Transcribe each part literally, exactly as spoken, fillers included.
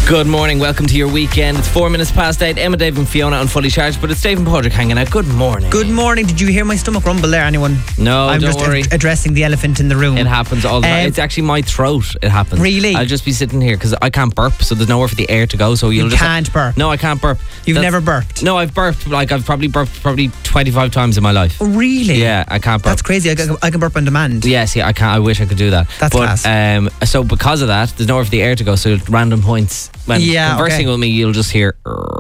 Good morning, welcome to your weekend. It's four minutes past eight. Emma, Dave and Fiona on Fully Charged, but it's Dave and Padraig hanging out. Good morning. Good morning. Did you hear my stomach rumble there, anyone? No, I'm don't just worry. ad- addressing the elephant in the room. It happens all the time. Um, It's actually my throat. It happens. Really? I'll just be sitting here because I can't burp, so there's nowhere for the air to go. So you'll You just can't burp? No, I can't burp. You've That's- never burped? No, I've burped. Like I've probably burped probably twenty-five times in my life. Really? Yeah, I can't burp. That's crazy. I can, I can burp on demand. Yes, yeah, I can't. I wish I could do that. That's but, class. Um, so because of that, there's nowhere for the air to go. So at random points when Yeah, conversing okay. with me, you'll just hear.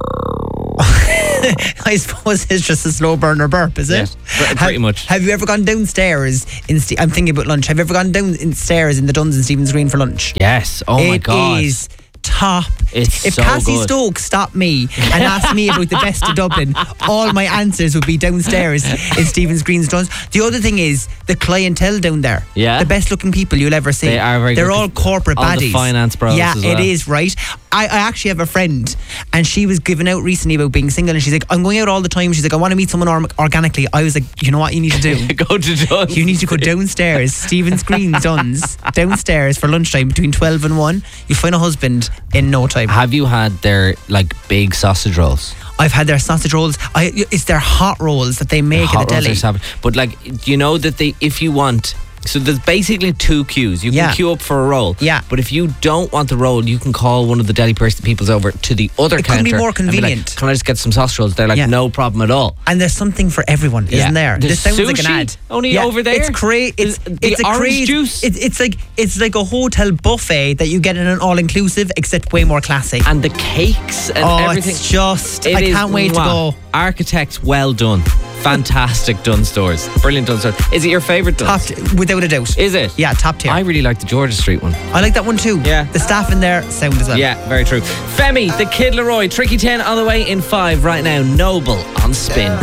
I suppose it's just a slow burner burp, is it? Yes, pr- pretty have, much. Have you ever gone downstairs in Ste- I'm thinking about lunch. Have you ever gone downstairs in the Duns and Stephen's Green for lunch? Yes. Oh my god. It is top. It's if so Cassie good. Stokes stopped me and asked me about the best of Dublin, all my answers would be downstairs in Stephen's Green's Duns. The other thing is the clientele down there. Yeah. The best looking people you'll ever see. They are very They're good. all corporate All the baddies. finance bros Yeah, as well. it is, right? I, I actually have a friend and she was giving out recently about being single and she's like, I'm going out all the time. She's like, I want to meet someone or- organically. I was like, you know what you need to do? Go to Duns. You need to go downstairs, Stephen's Green Duns, downstairs for lunchtime between twelve and one. You'll find a husband in no time. Have you had their like big sausage rolls? I've had their sausage rolls. I, it's their hot rolls that they make Hot at the rolls deli. are savage. But like, do you know that they, if you want, so there's basically two queues. You can Yeah. queue up for a roll. Yeah. But if you don't want the roll, you can call one of the deli person peoples over to the other It counter. couldn't be more and like, convenient. Can I just get some sausage rolls? They're like, Yeah. no problem at all. And there's something for everyone, Yeah. isn't there? There's This sounds like an sushi ad. only over there. It's crazy. It's The- it's the a orange crazy juice. It's it's like it's like a hotel buffet that you get in an all inclusive, except way more classy. And the cakes and oh, everything. it's just It I is can't wait to mwah. go. Architects, well done. Fantastic Dunn stores. Brilliant Dunn stores. Is it your favourite Dunn? Top t- without a doubt. Is it? Yeah, top tier. I I, really like the Georgia Street one. like that one too. Yeah. The staff in there sound as well. Yeah, very true. Femi, the Kid Leroy, Tricky ten on the way in five right now. Noble on Spin.